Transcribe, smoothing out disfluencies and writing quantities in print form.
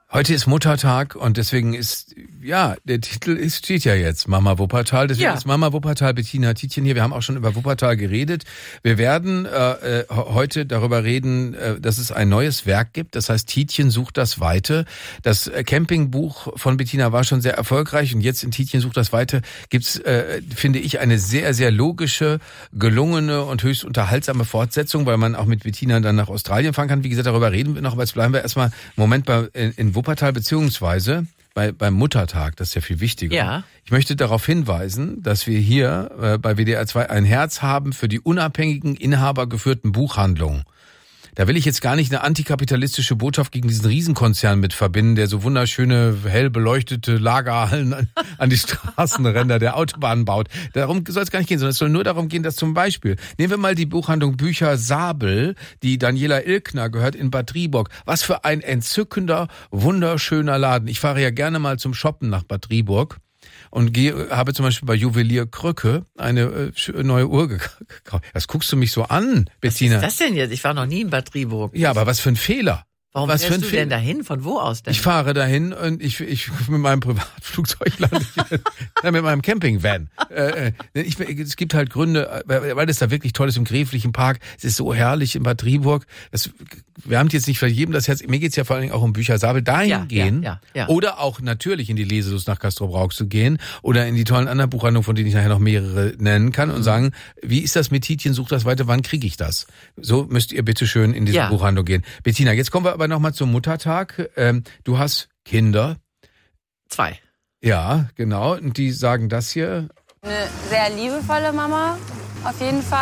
Heute ist Muttertag und deswegen ist, ja, der Titel steht ja jetzt Mama Wuppertal. Deswegen ist Mama Wuppertal Bettina Tietjen hier. Wir haben auch schon über Wuppertal geredet. Wir werden heute darüber reden, dass es ein neues Werk gibt. Das heißt, Tietjen sucht das Weite. Das Campingbuch von Bettina war schon sehr erfolgreich und jetzt in Tietjen sucht das Weite gibt's, finde ich, eine sehr, sehr logische, gelungene und höchst unterhaltsame Fortsetzung, weil man auch mit Bettina dann nach Australien fahren kann. Wie gesagt, darüber reden wir noch, aber jetzt bleiben wir erstmal einen Moment in Wuppertal beziehungsweise beim Muttertag, das ist ja viel wichtiger. Ja. Ich möchte darauf hinweisen, dass wir hier bei WDR 2 ein Herz haben für die unabhängigen, inhabergeführten Buchhandlungen. Da will ich jetzt gar nicht eine antikapitalistische Botschaft gegen diesen Riesenkonzern mit verbinden, der so wunderschöne, hell beleuchtete Lagerhallen an die Straßenränder der Autobahnen baut. Darum soll es gar nicht gehen, sondern es soll nur darum gehen, dass zum Beispiel, nehmen wir mal die Buchhandlung Bücher Sabel, die Daniela Ilkner gehört in Bad Driburg. Was für ein entzückender, wunderschöner Laden. Ich fahre ja gerne mal zum Shoppen nach Bad Driburg. Und habe zum Beispiel bei Juwelier Krücke eine neue Uhr gekauft. Was guckst du mich so an, Bettina? Was ist das denn jetzt? Ich war noch nie in Bad Driburg. Ja, aber was für ein Fehler. Warum fährst du denn dahin? Von wo aus denn? Ich fahre dahin und ich mit meinem Privatflugzeug lande ich mit meinem Campingvan. Es gibt halt Gründe, weil es da wirklich toll ist im Gräflichen Park. Es ist so herrlich in Bad Driburg. Wir haben jetzt nicht für jedem das Herz. Mir geht's ja vor allen Dingen auch um Bücher Sabel. Dahin gehen. Ja. Oder auch natürlich in die Leselust nach Castrop-Rauxel zu gehen. Oder in die tollen anderen Buchhandlungen, von denen ich nachher noch mehrere nennen kann. Und sagen, wie ist das mit Tietjen? Sucht das weiter. Wann kriege ich das? So müsst ihr bitte schön in diese Buchhandlung gehen. Bettina, jetzt kommen wir aber nochmal zum Muttertag. Du hast Kinder. 2. Ja, genau. Und die sagen das hier. Eine sehr liebevolle Mama, auf jeden Fall.